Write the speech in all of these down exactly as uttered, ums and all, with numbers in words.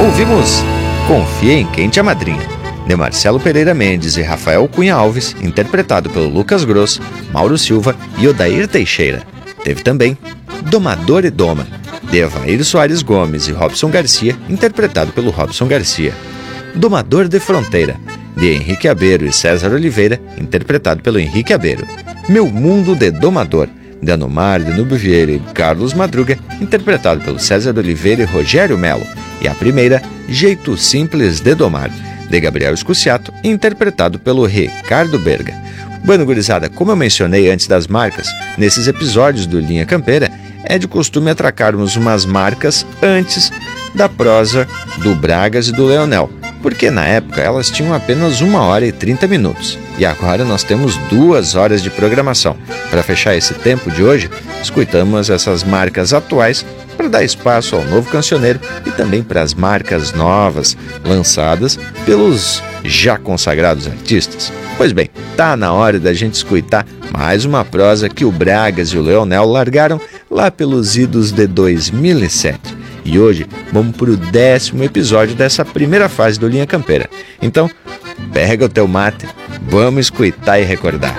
Ouvimos Confia em Quem Te Amadrinha, de Marcelo Pereira Mendes e Rafael Cunha Alves, interpretado pelo Lucas Gross, Mauro Silva e Odair Teixeira. Teve também Domador e Doma, de Evair Soares Gomes e Robson Garcia, interpretado pelo Robson Garcia. Domador de Fronteira, de Henrique Abeiro e César Oliveira, interpretado pelo Henrique Abeiro. Meu Mundo de Domador, de Anomar, de Nubio Vieira e Carlos Madruga, interpretado pelo César Oliveira e Rogério Melo. E a primeira, Jeito Simples de Domar, de Gabriel Escuciato, interpretado pelo Ricardo Berga. Bueno, gurizada, como eu mencionei antes das marcas, nesses episódios do Linha Campeira, é de costume atracarmos umas marcas antes da prosa do Bragas e do Leonel, porque na época elas tinham apenas uma hora e trinta minutos. E agora nós temos duas horas de programação. Para fechar esse tempo de hoje, escutamos essas marcas atuais para dar espaço ao novo cancioneiro e também para as marcas novas lançadas pelos já consagrados artistas. Pois bem, tá na hora da gente escutar mais uma prosa que o Bragas e o Leonel largaram lá pelos idos de dois mil e sete. E hoje vamos para o décimo episódio dessa primeira fase do Linha Campeira. Então, pega o teu mate, vamos escutar e recordar.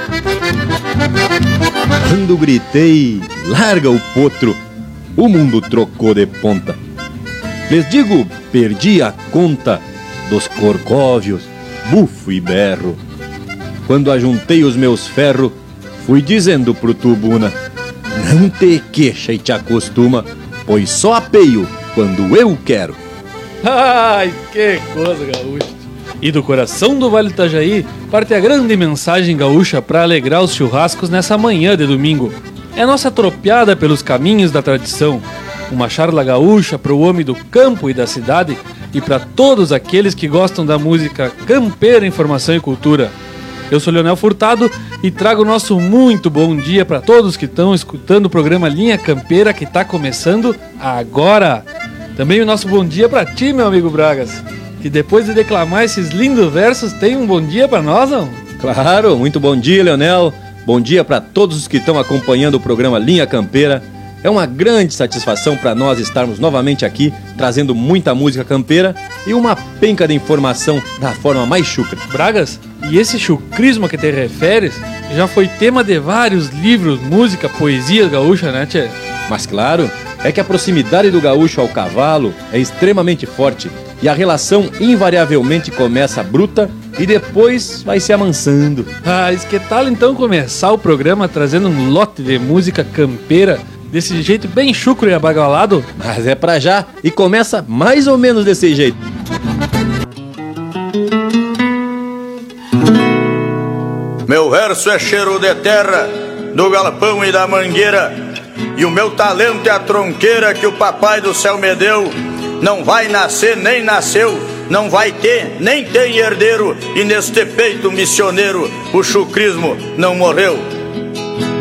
Quando gritei, larga o potro, o mundo trocou de ponta. Les digo, perdi a conta dos corcóvios, bufo e berro. Quando ajuntei os meus ferros, fui dizendo pro Tubuna: não te queixa e te acostuma, pois só apeio quando eu quero. Ai, que coisa, gaúcha! E do coração do Vale do Itajaí parte a grande mensagem gaúcha para alegrar os churrascos nessa manhã de domingo. É nossa tropiada pelos caminhos da tradição, uma charla gaúcha para o homem do campo e da cidade e para todos aqueles que gostam da música campeira, informação e cultura. Eu sou Leonel Furtado e trago o nosso muito bom dia para todos que estão escutando o programa Linha Campeira, que está começando agora. Também o nosso bom dia para ti, meu amigo Bragas, que depois de declamar esses lindos versos tem um bom dia para nós, não? Claro, muito bom dia, Leonel. Bom dia para todos os que estão acompanhando o programa Linha Campeira. É uma grande satisfação para nós estarmos novamente aqui, trazendo muita música campeira e uma penca de informação da forma mais chucra. Bragas, e esse chucrismo a que te referes já foi tema de vários livros, música, poesia gaúcha, né, tchê? Mas claro, é que a proximidade do gaúcho ao cavalo é extremamente forte e a relação invariavelmente começa bruta e depois vai se amansando. Ah, que tal então começar o programa trazendo um lote de música campeira desse jeito bem chucro e abagalado? Mas é pra já, e começa mais ou menos desse jeito. Meu verso é cheiro de terra, do galpão e da mangueira, e o meu talento é a tronqueira que o papai do céu me deu. Não vai nascer nem nasceu, não vai ter nem tem herdeiro, e neste peito missioneiro o chucrismo não morreu.